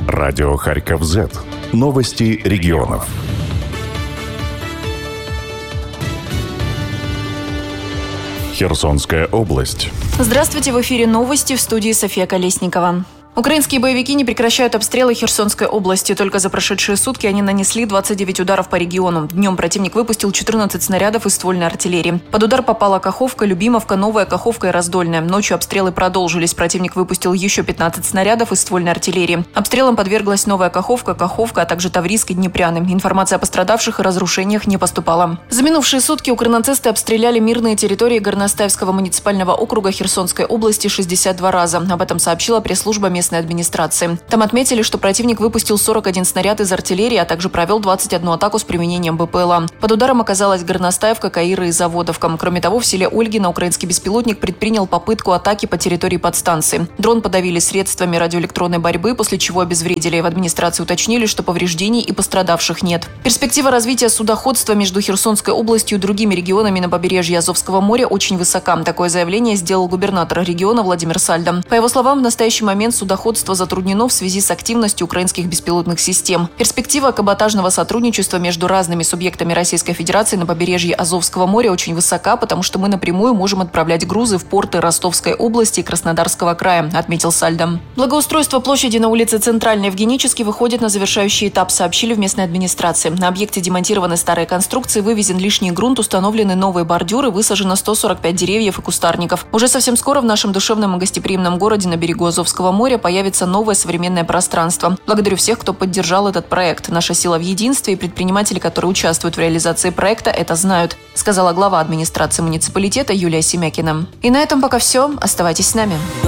Радио Харьков Z. Новости регионов. Херсонская область. Здравствуйте, в эфире новости, в студии София Колесникова. Украинские боевики не прекращают обстрелы Херсонской области. Только за прошедшие сутки они нанесли 29 ударов по региону. Днем противник выпустил 14 снарядов из ствольной артиллерии. Под удар попала Каховка, Любимовка, Новая Каховка и Раздольная. Ночью обстрелы продолжились. Противник выпустил еще 15 снарядов из ствольной артиллерии. Обстрелам подверглась Новая Каховка, Каховка, а также Таврийск и Днепряны. Информация о пострадавших и разрушениях не поступала. За минувшие сутки укрнацисты обстреляли мирные территории Горностаевского муниципального округа Херсонской области 62 раза. Об этом сообщила пресс-служба местной администрации. Там отметили, что противник выпустил 41 снаряд из артиллерии, а также провел 21 атаку с применением БПЛА. Под ударом оказалась Горностаевка, Каира и Заводовка. Кроме того, в селе Ольгино украинский беспилотник предпринял попытку атаки по территории подстанции. Дрон подавили средствами радиоэлектронной борьбы, после чего обезвредили. В администрации уточнили, что повреждений и пострадавших нет. Перспектива развития судоходства между Херсонской областью и другими регионами на побережье Азовского моря очень высока. Такое заявление сделал губернатор региона Владимир Сальдо. По его словам, в настоящий момент судоходство затруднено в связи с активностью украинских беспилотных систем. Перспектива каботажного сотрудничества между разными субъектами Российской Федерации на побережье Азовского моря очень высока, потому что мы напрямую можем отправлять грузы в порты Ростовской области и Краснодарского края, отметил Сальдо. Благоустройство площади на улице Центральной в Генически выходит на завершающий этап, сообщили в местной администрации. На объекте демонтированы старые конструкции, вывезен лишний грунт, установлены новые бордюры, высажено 145 деревьев и кустарников. Уже совсем скоро в нашем душевном и гостеприимном городе на берегу Азовского моря появится новое современное пространство. Благодарю всех, кто поддержал этот проект. Наша сила в единстве, и предприниматели, которые участвуют в реализации проекта, это знают, сказала глава администрации муниципалитета Юлия Семякина. И на этом пока все. Оставайтесь с нами.